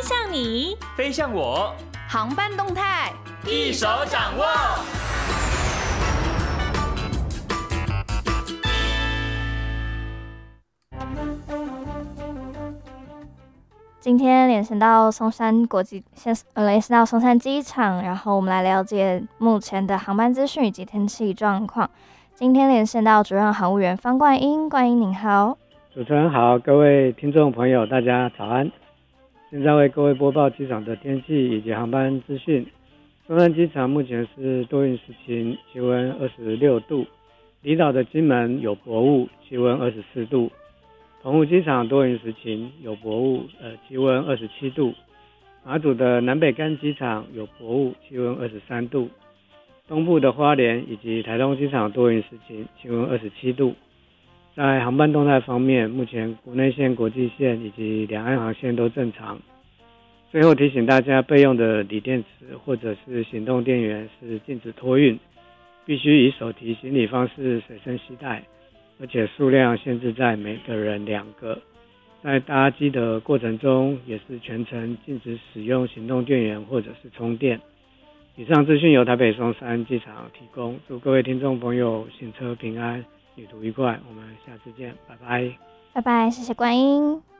向你， 飞向我， 航班动态一手掌握。 今天连线到松山机场，然后我们来了解目前的航班资讯以及天气状况。今天连线到主任航务员方冠英，冠英您好。 主持人好，各位听众朋友大家早安。现在为各位播报机场的天气以及航班资讯。松山机场目前是多云时晴，气温26度。离岛的金门有薄雾，气温24度。澎湖机场多云时晴，有薄雾，气温27度。马祖的南北干机场有薄雾，气温23度。东部的花莲以及台东机场多云时晴，气温27度。在航班动态方面，目前国内线、国际线以及两岸航线都正常。最后提醒大家，备用的锂电池或者是行动电源是禁止托运，必须以手提行李方式随身携带，而且数量限制在每个人2个。在搭机的过程中，也是全程禁止使用行动电源或者是充电。以上资讯由台北松山机场提供，祝各位听众朋友行车平安，旅途愉快，我们下次见，拜拜。 拜拜，谢谢冠英。